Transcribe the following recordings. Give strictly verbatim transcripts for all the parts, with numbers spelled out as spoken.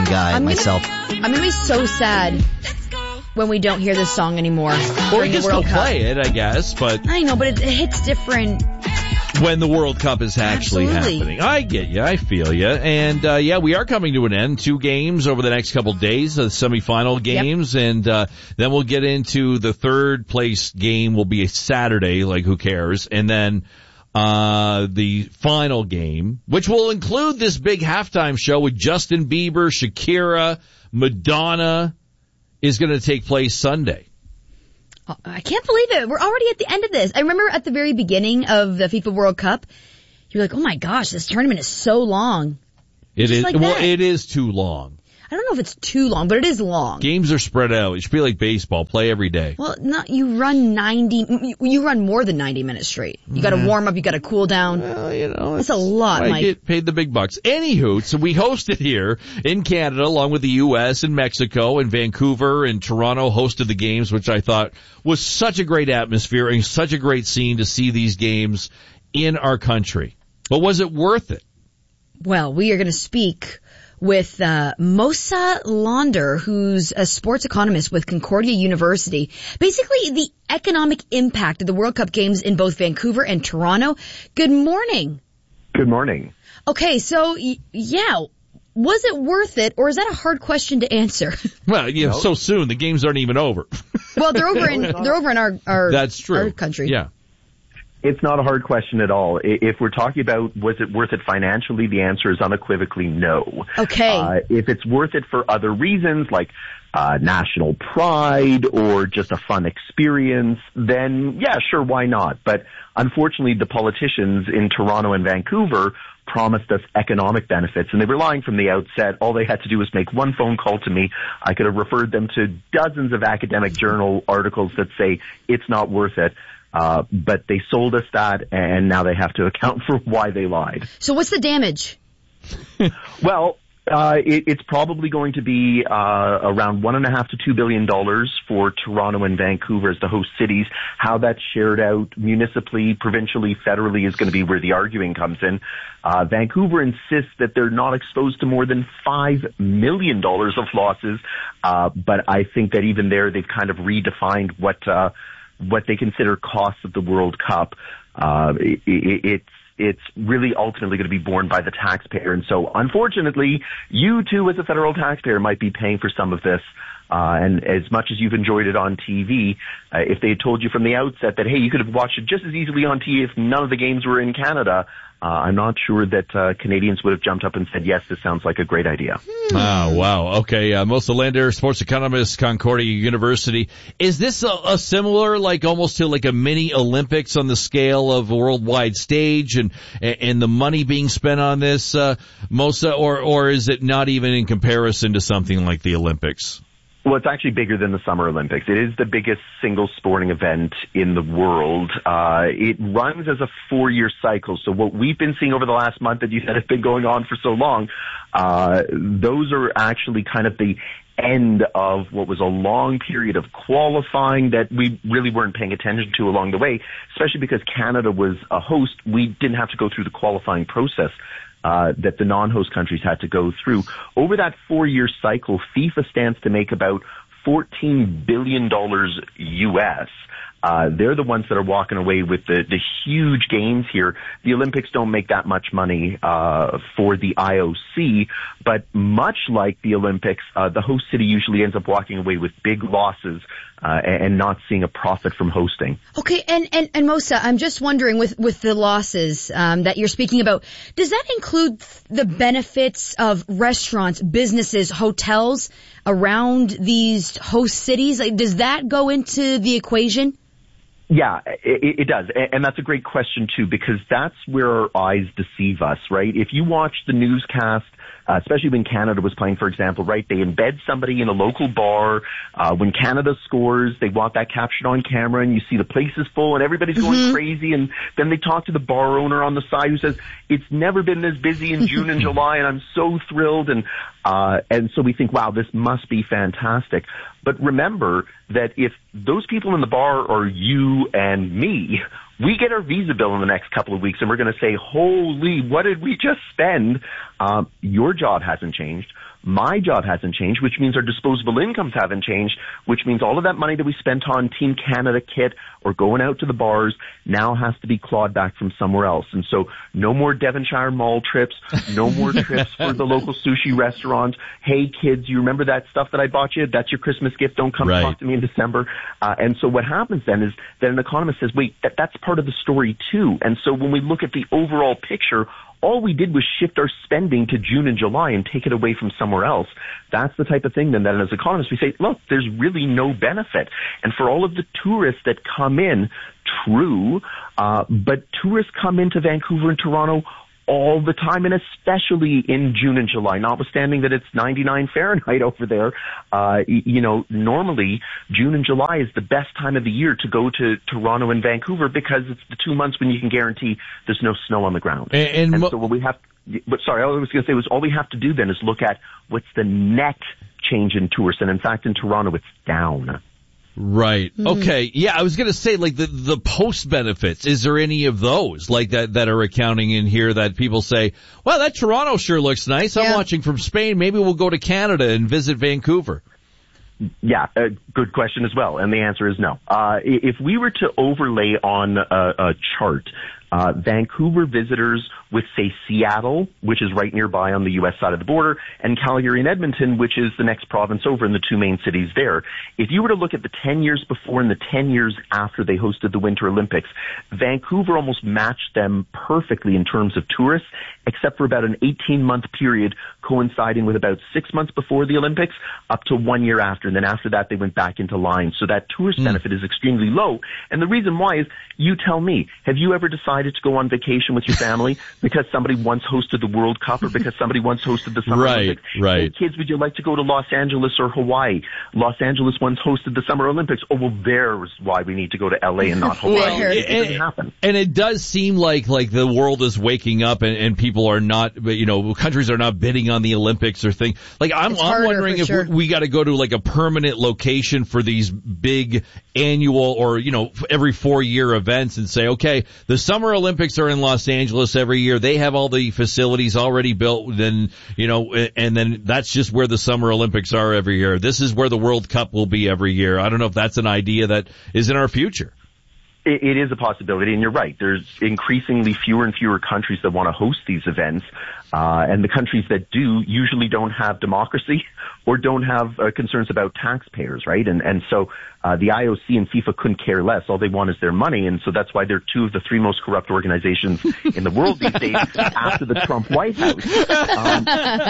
guy I'm myself. Gonna, I'm going to be so sad when we don't hear this song anymore. Or we can still play it, I guess, but... I know, but it, it hits different... when the World Cup is actually Absolutely. happening. I get you. I feel you. And, uh, yeah, we are coming to an end. Two games over the next couple of days, the semifinal games. Yep. And, uh, then we'll get into the third place game will be a Saturday, like who cares. And then, uh, the final game, which will include this big halftime show with Justin Bieber, Shakira, Madonna, is going to take place Sunday. I can't believe it. We're already at the end of this. I remember at the very beginning of the FIFA World Cup, you were like, oh my gosh, this tournament is so long. It Just is, like well, that. it is too long. I don't know if it's too long, but it is long. Games are spread out. It should be like baseball. Play every day. Well, not, you run ninety, you, you run more than ninety minutes straight. You gotta warm up, you gotta cool down. Well, you know. That's a lot, I Mike. get paid the big bucks. Anywho, so we hosted here in Canada along with the U S and Mexico, and Vancouver and Toronto hosted the games, which I thought was such a great atmosphere and such a great scene to see these games in our country. But was it worth it? Well, we are gonna speak with uh Mosa Launder, who's a sports economist with Concordia University. Basically, the economic impact of the World Cup games in both Vancouver and Toronto. Good morning. Good morning. Okay, so, y- yeah, was it worth it, or is that a hard question to answer? Well, you know, No. so soon. The games aren't even over. Well, they're over in they're over in our our, That's true. our country. Yeah. It's not a hard question at all. I- If we're talking about was it worth it financially, the answer is unequivocally no. Okay. Uh, if it's worth it for other reasons like uh, national pride or just a fun experience, then yeah, sure, why not? But unfortunately, the politicians in Toronto and Vancouver promised us economic benefits, and they were lying from the outset. All they had to do was make one phone call to me. I could have referred them to dozens of academic journal articles that say it's not worth it. Uh, but they sold us that, and now they have to account for why they lied. So what's the damage? Well, uh, it, it's probably going to be uh, around one and a half to two billion dollars for Toronto and Vancouver as the host cities. How that's shared out municipally, provincially, federally is going to be where the arguing comes in. Uh, Vancouver insists that they're not exposed to more than five million dollars of losses, uh, but I think that even there they've kind of redefined what. Uh, what they consider costs of the World Cup. Uh, it, it, it's, it's really ultimately going to be borne by the taxpayer. And so, unfortunately, you too as a federal taxpayer might be paying for some of this. Uh, and as much as you've enjoyed it on T V, uh, if they had told you from the outset that, hey, you could have watched it just as easily on T V if none of the games were in Canada, uh, I'm not sure that uh, Canadians would have jumped up and said, yes, this sounds like a great idea. Oh, wow. Okay. Uh, Mosa Launder, sports economist, Concordia University. Is this a, a similar, like almost to like a mini Olympics on the scale of a worldwide stage and, and the money being spent on this, uh, Mosa, or, or is it not even in comparison to something like the Olympics? Well, it's actually bigger than the Summer Olympics. It is the biggest single sporting event in the world. Uh, it runs as a four-year cycle. So what we've been seeing over the last month that you said has been going on for so long, uh, those are actually kind of the end of what was a long period of qualifying that we really weren't paying attention to along the way, especially because Canada was a host. We didn't have to go through the qualifying process Uh, that the non-host countries had to go through. Over that four-year cycle, FIFA stands to make about fourteen billion dollars U S. Uh, they're the ones that are walking away with the, the huge gains here. The Olympics don't make that much money uh, for the I O C, but much like the Olympics, uh, the host city usually ends up walking away with big losses uh, and not seeing a profit from hosting. Okay, and, and, and Mosa, I'm just wondering with, with the losses um, that you're speaking about, does that include the benefits of restaurants, businesses, hotels around these host cities? Like, does that go into the equation? Yeah, it, it does. And that's a great question, too, because that's where our eyes deceive us, right? If you watch the newscast, uh, especially when Canada was playing, for example, right, they embed somebody in a local bar. Uh, when Canada scores, they want that captured on camera, and you see the place is full, and everybody's going mm-hmm. crazy. And then they talk to the bar owner on the side who says, it's never been this busy in June and July, and I'm so thrilled. And uh, and so we think, wow, this must be fantastic. But remember that if those people in the bar are you and me, we get our visa bill in the next couple of weeks and we're going to say, holy, what did we just spend? Um, your job hasn't changed. My job hasn't changed, which means our disposable incomes haven't changed, which means all of that money that we spent on Team Canada kit or going out to the bars now has to be clawed back from somewhere else. And so no more Devonshire Mall trips, no more trips for the local sushi restaurant. Hey, kids, you remember that stuff that I bought you? That's your Christmas gift. Don't come right. talk to me in December. Uh, and so what happens then is that an economist says, wait, that, that's part of the story too. And so when we look at the overall picture, all we did was shift our spending to June and July and take it away from somewhere else. That's the type of thing then that as economists we say, look, there's really no benefit. And for all of the tourists that come in, true, uh, but tourists come into Vancouver and Toronto all the time, and especially in June and July, notwithstanding that it's ninety-nine Fahrenheit over there. Uh, you know, normally June and July is the best time of the year to go to Toronto and Vancouver because it's the two months when you can guarantee there's no snow on the ground. And, and, and mo- so what we have, but sorry, all I was going to say was all we have to do then is look at what's the net change in tourists, and in fact in Toronto it's down. Right. Mm-hmm. Okay. Yeah, I was going to say, like, the, the post benefits, is there any of those, like, that, that are accounting in here that people say, well, that Toronto sure looks nice. I'm yeah. watching from Spain. Maybe we'll go to Canada and visit Vancouver. Yeah, a good question as well. And the answer is no. Uh, if we were to overlay on a, a chart, uh, Vancouver visitors with, say, Seattle, which is right nearby on the U S side of the border, and Calgary and Edmonton, which is the next province over in the two main cities there. If you were to look at the ten years before and the ten years after they hosted the Winter Olympics, Vancouver almost matched them perfectly in terms of tourists, except for about an eighteen-month period coinciding with about six months before the Olympics up to one year after. And then after that, they went back into line. So that tourist mm. benefit is extremely low. And the reason why is, you tell me, have you ever decided to go on vacation with your family because somebody once hosted the World Cup or because somebody once hosted the Summer right, Olympics? Right, Hey, kids, would you like to go to Los Angeles or Hawaii? Los Angeles once hosted the Summer Olympics. Oh, well, there's why we need to go to L A and not Hawaii. Well, it, and, doesn't happen. And it does seem like, like the world is waking up and, and people are not, you know, countries are not bidding on the Olympics or thing. Like, I'm, I'm wondering if sure. we, we got to go to like a permanent location for these big annual or, you know, every four year events and say, okay, the Summer Olympics are in Los Angeles every year. They have all the facilities already built. Then, you know, and then that's just where the Summer Olympics are every year. This is where the World Cup will be every year. I don't know if that's an idea that is in our future. It, it is a possibility, and you're right. There's increasingly fewer and fewer countries that want to host these events, uh, and the countries that do usually don't have democracy or don't have uh, concerns about taxpayers, right? And and so uh, the I O C and FIFA couldn't care less. All they want is their money, and so that's why they're two of the three most corrupt organizations in the world these days after the Trump White House. Um,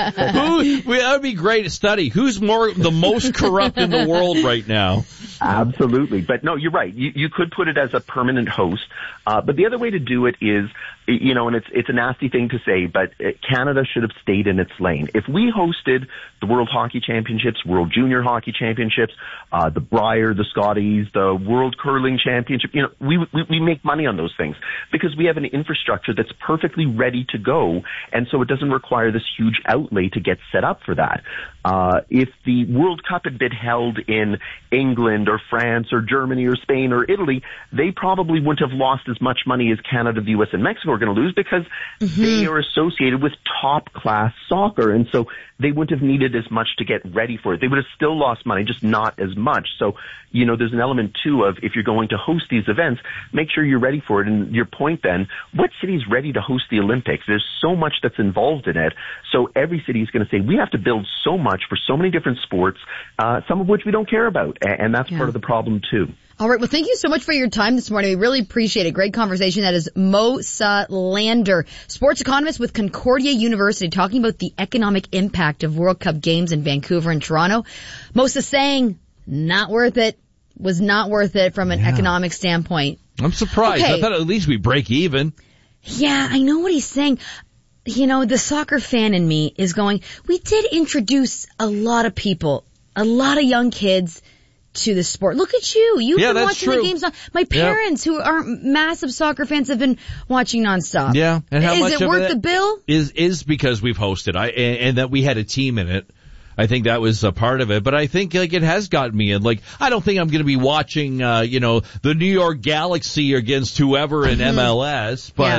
Who, that would be great to study. Who's more the most corrupt in the world right now? Absolutely. But no, you're right. You, you could put it as a permanent host. Uh, but the other way to do it is, you know, and it's, it's a nasty thing to say, but Canada should have stayed in its lane. If we hosted the World Hockey Championships, World Junior Hockey Championships, uh, the Brier, the Scotties, the World Curling Championship, you know, we, we, we make money on those things because we have an infrastructure that's perfectly ready to go. And so it doesn't require this huge outlay to get set up for that. Uh, if the World Cup had been held in England or France or Germany or Spain or Italy, they probably wouldn't have lost as much money as Canada, the U S, and Mexico are going to lose because mm-hmm. they are associated with top class soccer. And so they wouldn't have needed as much to get ready for it. They would have still lost money, just not as much. So, you know, there's an element too of if you're going to host these events, make sure you're ready for it. And your point then, what city is ready to host the Olympics? There's so much that's involved in it. So every city is going to say, we have to build so much for so many different sports, uh, some of which we don't care about. And that's yeah. part of the problem too. All right. Well, thank you so much for your time this morning. We really appreciate it. Great conversation. That is Mo Lander, sports economist with Concordia University, talking about the economic impact of World Cup games in Vancouver and Toronto. Mosa saying not worth it, was not worth it from an yeah. economic standpoint. I'm surprised. Okay. I thought at least we break even. Yeah, I know what he's saying. You know, the soccer fan in me is going, we did introduce a lot of people, a lot of young kids to the sport. Look at you. You've yeah, been watching true. the games. My parents, yeah. who aren't massive soccer fans, have been watching nonstop. Yeah. And how is much it of worth it the bill? Is, is because we've hosted I, and, and that we had a team in it. I think that was a part of it, but I think like it has gotten me in. Like, I don't think I'm going to be watching, uh, you know, the New York Galaxy against whoever in mm-hmm. M L S, but,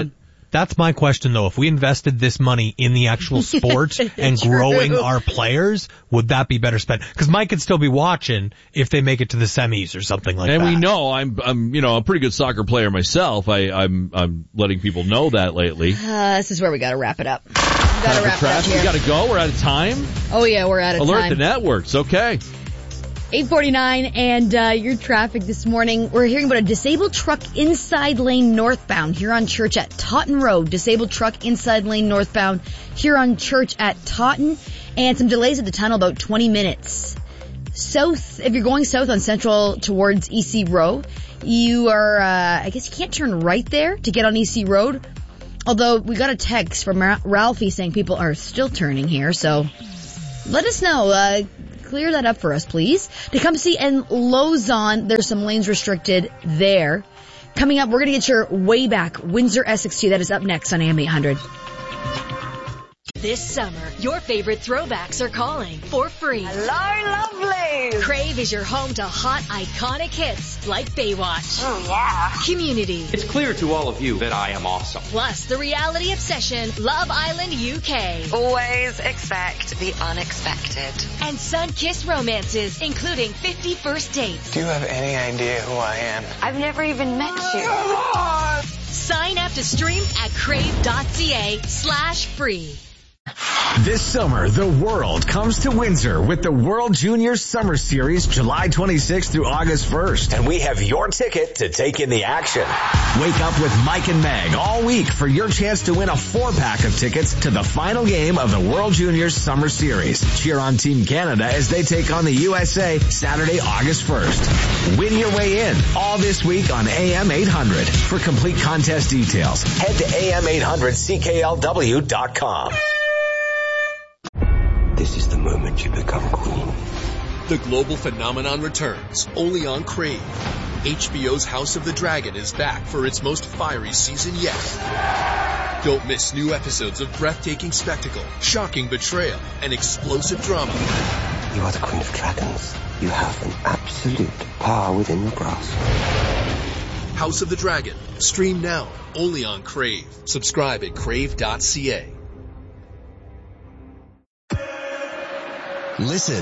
That's my question, though. If we invested this money in the actual sport and growing our players, would that be better spent? Because Mike could still be watching if they make it to the semis or something like and that. And we know I'm, I'm, you know, a pretty good soccer player myself. I, I'm, I'm letting people know that lately. Uh, this is where we got to wrap it up. We got to wrap it up here. We got to go. We're out of time. Oh yeah, we're out of Alert time. Alert the networks. Okay. eight forty-nine and uh, your traffic this morning. We're hearing about a disabled truck inside lane northbound here on Church at Taunton Road. Disabled truck inside lane northbound here on Church at Taunton. And some delays at the tunnel, about twenty minutes. South, if you're going south on Central towards E C Row, you are, uh, I guess you can't turn right there to get on E C Road. Although we got a text from Ra- Ralphie saying people are still turning here, so let us know. Uh, Clear that up for us, please. Tecumseh and Lozon, there's some lanes restricted there. Coming up, we're going to get your way back Windsor Essex two. That is up next on A M eight hundred. This summer, your favorite throwbacks are calling for free. Hello, lovely. Crave is your home to hot, iconic hits like Baywatch. Oh, yeah. Community. It's clear to all of you that I am awesome. Plus, the reality obsession, Love Island U K. Always expect the unexpected. And sun-kissed romances, including fifty First Dates. Do you have any idea who I am? I've never even met you. Sign up to stream at crave.ca slash free. This summer, the world comes to Windsor with the World Juniors Summer Series July twenty-sixth through August first. And we have your ticket to take in the action. Wake up with Mike and Meg all week for your chance to win a four-pack of tickets to the final game of the World Juniors Summer Series. Cheer on Team Canada as they take on the U S A Saturday, August first. Win your way in all this week on A M eight hundred. For complete contest details, head to A M eight hundred C K L W dot com. This is the moment you become queen. The global phenomenon returns, only on Crave. H B O's House of the Dragon is back for its most fiery season yet. Don't miss new episodes of breathtaking spectacle, shocking betrayal, and explosive drama. You are the Queen of Dragons. You have an absolute power within your grasp. House of the Dragon. Stream now, only on Crave. Subscribe at crave dot c a. Listen,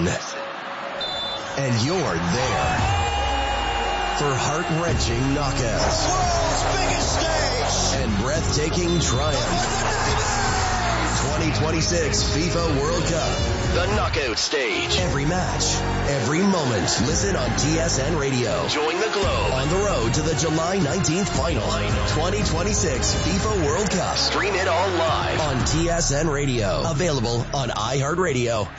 and you're there for heart-wrenching knockouts, world's biggest stage, and breathtaking triumph. twenty twenty-six FIFA World Cup, the knockout stage. Every match, every moment. Listen on T S N Radio. Join the globe on the road to the July nineteenth final. twenty twenty-six FIFA World Cup. Stream it all live on T S N Radio. Available on iHeartRadio.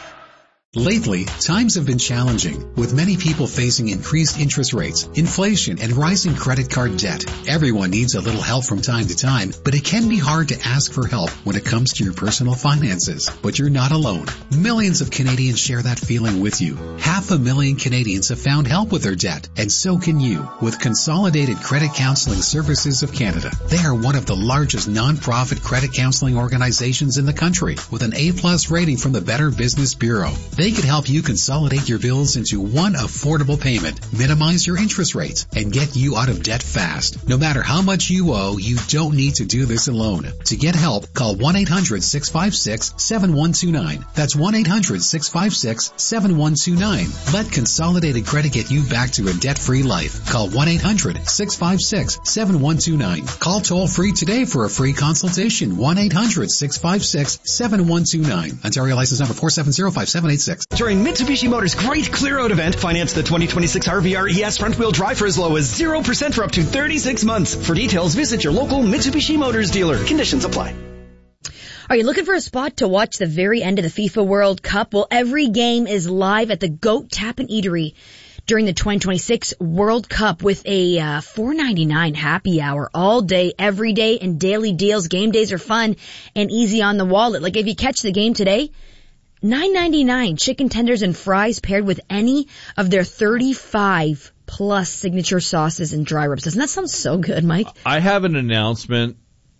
Lately, times have been challenging, with many people facing increased interest rates, inflation, and rising credit card debt. Everyone needs a little help from time to time, but it can be hard to ask for help when it comes to your personal finances. But you're not alone. Millions of Canadians share that feeling with you. Half a million Canadians have found help with their debt, and so can you, with Consolidated Credit Counseling Services of Canada. They are one of the largest non-profit credit counseling organizations in the country, with an A-plus rating from the Better Business Bureau. They can help you consolidate your bills into one affordable payment, minimize your interest rates, and get you out of debt fast. No matter how much you owe, you don't need to do this alone. To get help, call one eight hundred six five six seven one two nine. That's one eight hundred six five six seven one two nine. Let Consolidated Credit get you back to a debt-free life. Call one eight hundred six five six seven one two nine. Call toll-free today for a free consultation. one eight hundred six five six seven one two nine. Ontario license number four seven zero five seven eight six. During Mitsubishi Motors' Great Clear Out event, finance the twenty twenty-six R V R E S front-wheel drive for as low as zero percent for up to thirty-six months. For details, visit your local Mitsubishi Motors dealer. Conditions apply. Are you looking for a spot to watch the very end of the FIFA World Cup? Well, every game is live at the Goat Tap and Eatery during the twenty twenty-six World Cup with a uh, four ninety-nine happy hour all day, every day, and daily deals. Game days are fun and easy on the wallet. Like if you catch the game today, nine ninety-nine chicken tenders and fries paired with any of their thirty-five plus signature sauces and dry rubs. Doesn't that sound so good, Mike? I have an announcement.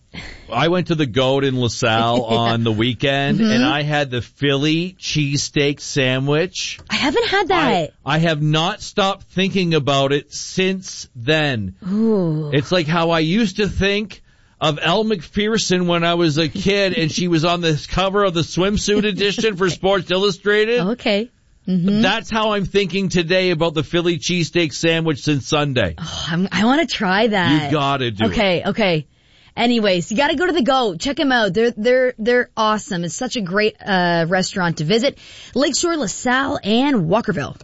I went to the Goat in LaSalle yeah. on the weekend, mm-hmm. and I had the Philly cheesesteak sandwich. I haven't had that. I, I have not stopped thinking about it since then. Ooh. It's like how I used to think of Elle Macpherson when I was a kid, and she was on the cover of the swimsuit edition for Sports Illustrated. Okay. Mm-hmm. That's how I'm thinking today about the Philly cheesesteak sandwich since Sunday. Oh, I'm, I want to try that. You gotta do okay, it. Okay, okay. Anyways, you gotta go to the Go. Check them out. They're, they're, they're awesome. It's such a great, uh, restaurant to visit. Lakeshore, LaSalle, and Walkerville.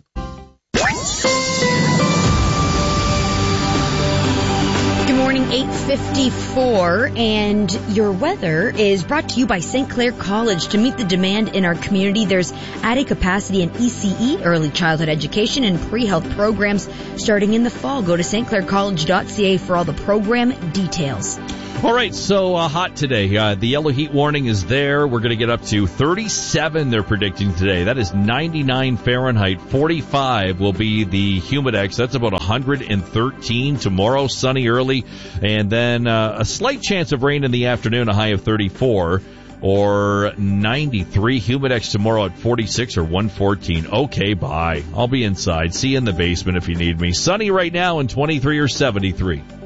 Good morning, eight fifty-four, and your weather is brought to you by Saint Clair College. To meet the demand in our community, there's added capacity in E C E, early childhood education, and pre-health programs starting in the fall. Go to s t clair college dot c a for all the program details. All right, so uh, hot today. Uh, the yellow heat warning is there. We're going to get up to thirty-seven, they're predicting today. That is ninety-nine Fahrenheit. forty-five will be the humidex. That's about one hundred thirteen. Tomorrow, sunny early, and then uh, a slight chance of rain in the afternoon, a high of thirty-four. Or ninety-three. Humidex tomorrow at forty-six or one fourteen. Okay, bye. I'll be inside. See you in the basement if you need me. Sunny right now and twenty-three or seventy-three.